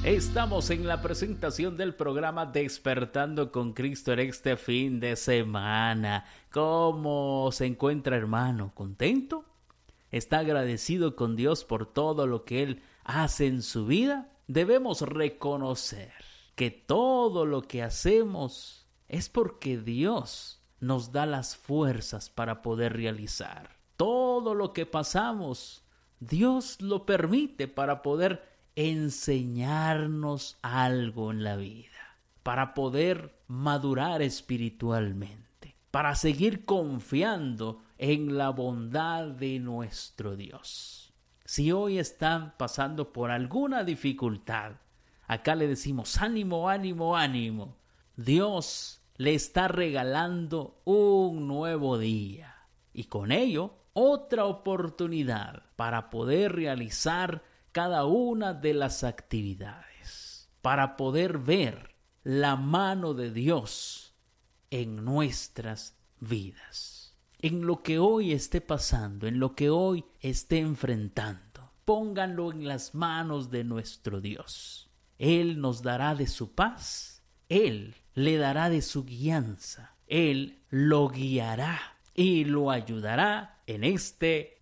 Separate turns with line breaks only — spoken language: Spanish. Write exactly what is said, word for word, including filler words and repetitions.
Estamos en la presentación del programa Despertando con Cristo en este fin de semana. ¿Cómo se encuentra, hermano? ¿Contento? ¿Está agradecido con Dios por todo lo que Él hace en su vida? Debemos reconocer que todo lo que hacemos es porque Dios nos da las fuerzas para poder realizar. Todo lo que pasamos, Dios lo permite para poder enseñarnos algo en la vida, para poder madurar espiritualmente, para seguir confiando en la bondad de nuestro Dios. Si hoy están pasando por alguna dificultad, acá le decimos ánimo, ánimo, ánimo. Dios le está regalando un nuevo día y con ello otra oportunidad para poder realizar cada una de las actividades, para poder ver la mano de Dios en nuestras vidas. En lo que hoy esté pasando, en lo que hoy esté enfrentando, pónganlo en las manos de nuestro Dios. Él nos dará de su paz, Él le dará de su guianza, Él lo guiará y lo ayudará en este